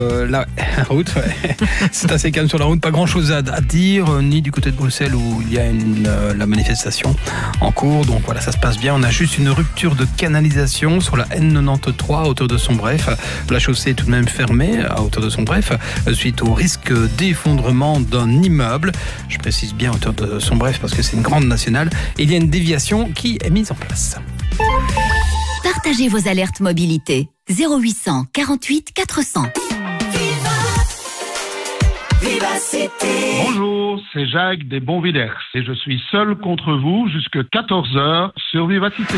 La route, ouais. C'est assez calme sur la route, pas grand chose à dire, ni du côté de Bruxelles où il y a la manifestation en cours, donc voilà, ça se passe bien. On a juste une rupture de canalisation sur la N93 à hauteur de Sombref. La chaussée est tout de même fermée à hauteur de Sombref suite au risque d'effondrement d'un immeuble. Je précise bien à hauteur de Sombref parce que c'est une grande nationale. Et il y a une déviation qui est mise en place. Partagez vos alertes mobilité. 0800 48 400. Bonjour, c'est Jacques des Bonvillers et je suis seul contre vous jusque 14h sur Vivacité.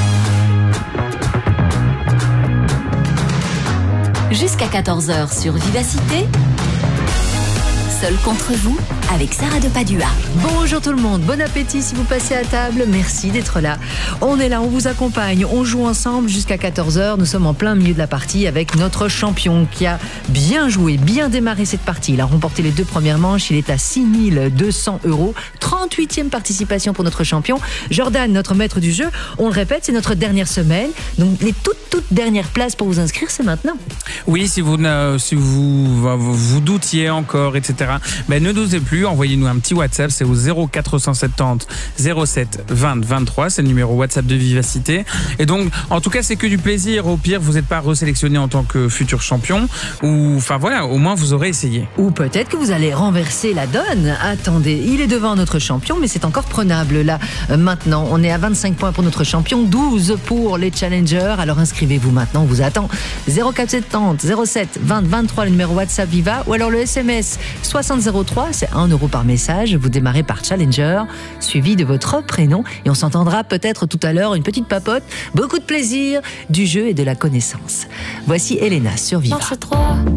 Jusqu'à 14h sur Vivacité. Seul contre vous, avec Sarah de Padua. Bonjour tout le monde, bon appétit si vous passez à table, merci d'être là. On est là, on vous accompagne, on joue ensemble jusqu'à 14h. Nous sommes en plein milieu de la partie avec notre champion qui a bien joué, bien démarré cette partie. Il a remporté les 2 premières manches, il est à 6 200 €. 38e participation pour notre champion. Jordan, notre maître du jeu, on le répète, c'est notre dernière semaine. Donc les toutes dernières places pour vous inscrire, c'est maintenant. Oui, si vous doutiez encore, etc., ne doutez plus, envoyez-nous un petit WhatsApp, c'est au 0470 07 20 23, c'est le numéro WhatsApp de Vivacité. Et donc, en tout cas, c'est que du plaisir. Au pire, vous n'êtes pas resélectionné en tant que futur champion, ou enfin voilà, au moins vous aurez essayé. Ou peut-être que vous allez renverser la donne. Attendez, il est devant notre champion, mais c'est encore prenable là. Maintenant, on est à 25 points pour notre champion, 12 pour les challengers. Alors inscrivez-vous maintenant, on vous attend. 0470 07 20 23, le numéro WhatsApp Viva, ou alors le SMS 6003, c'est 1 € par message. Vous démarrez par Challenger, suivi de votre prénom, et on s'entendra peut-être tout à l'heure, une petite papote, beaucoup de plaisir, du jeu et de la connaissance. Voici Elena sur Viva.